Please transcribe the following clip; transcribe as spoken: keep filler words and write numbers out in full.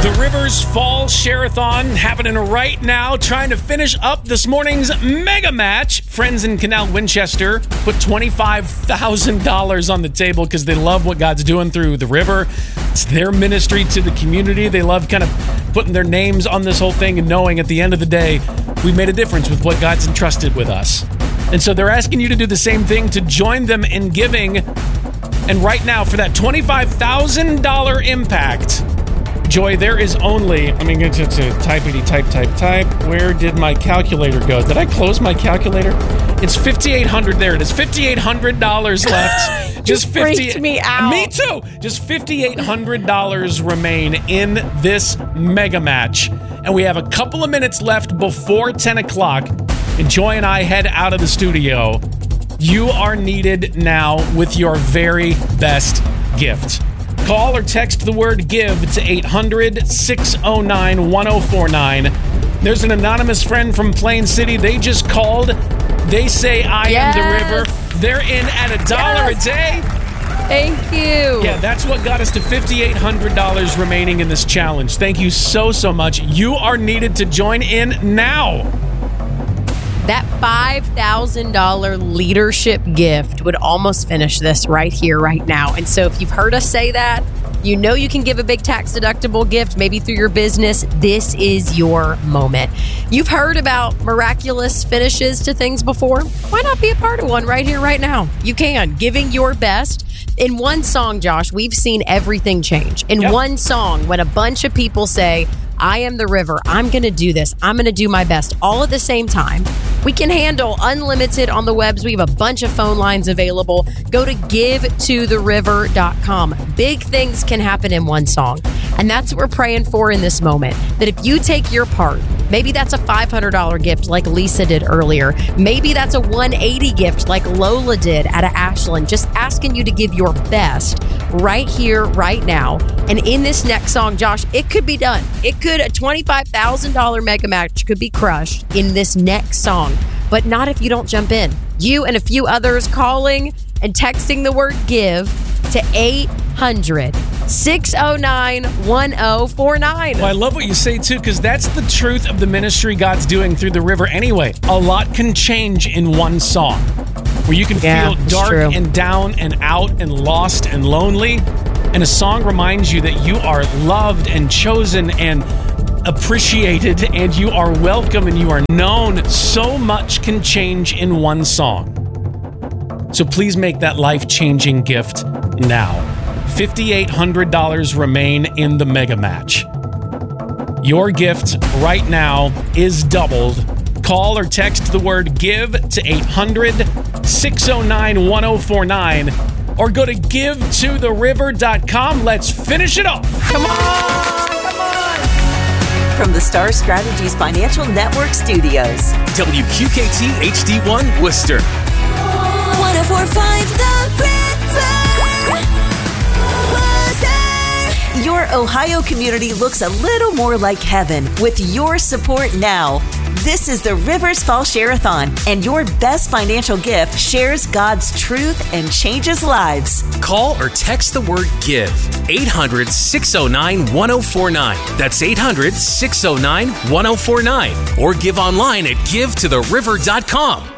The Rivers Fall Share-a-thon happening right now, trying to finish up this morning's mega match. Friends in Canal Winchester put twenty-five thousand dollars on the table because they love what God's doing through the river. It's their ministry to the community. They love kind of putting their names on this whole thing and knowing at the end of the day, we've made a difference with what God's entrusted with us. And so they're asking you to do the same thing, to join them in giving. And right now, for that twenty-five thousand dollars impact, Joy, there is only, I'm going to get to, to typity, type, type, type. Where did my calculator go? Did I close my calculator? It's fifty-eight hundred dollars. There it is. fifty-eight hundred dollars left. Just fifty. Freaked me out. Me too. Just fifty-eight hundred dollars remain in this mega match. And we have a couple of minutes left before ten o'clock. And Joy and I head out of the studio. You are needed now with your very best gift. Call or text the word GIVE to eight hundred, six oh nine, one oh four nine. There's an anonymous friend from Plain City. They just called. They say, I yes. am the river. They're in at a dollar yes. a day. Thank you. Yeah, that's what got us to fifty-eight hundred dollars remaining in this challenge. Thank you so, so much. You are needed to join in now. That five thousand dollars leadership gift would almost finish this right here, right now. And so if you've heard us say that, you know you can give a big tax-deductible gift, maybe through your business. This is your moment. You've heard about miraculous finishes to things before. Why not be a part of one right here, right now? You can. Giving your best. In one song, Josh, we've seen everything change. In yep. one song, when a bunch of people say, I am the river, I'm going to do this, I'm going to do my best, all at the same time. We can handle unlimited on the webs. We have a bunch of phone lines available. Go to give to the river dot com. Big things can happen in one song. And that's what we're praying for in this moment. That if you take your part, maybe that's a five hundred dollars gift like Lisa did earlier. Maybe that's a one hundred eighty dollars gift like Lola did out of Ashland. Just asking you to give your best right here, right now. And in this next song, Josh, it could be done. It could, a twenty-five thousand dollars mega match could be crushed in this next song. But not if you don't jump in. You and a few others calling and texting the word GIVE to eight hundred, six oh nine, one oh four nine. Well, I love what you say, too, because that's the truth of the ministry God's doing through the river anyway. A lot can change in one song, where you can yeah, feel dark true. and down and out and lost and lonely. And a song reminds you that you are loved and chosen and appreciated, and you are welcome and you are known. So much can change in one song. So please make that life-changing gift now. fifty-eight hundred dollars remain in the mega match. Your gift right now is doubled. Call or text the word GIVE to eight hundred, six oh nine, one oh four nine or go to give to the river dot com. Let's finish it off. Come on! Come on! From the Star Strategies Financial Network Studios. W Q K T H D one Worcester. one oh four point five The River. Your Ohio community looks a little more like heaven with your support now. This is the Rivers Fall Share-a-thon, and your best financial gift shares God's truth and changes lives. Call or text the word GIVE. eight hundred, six oh nine, one oh four nine. That's eight hundred, six oh nine, one oh four nine. Or give online at give to the river dot com.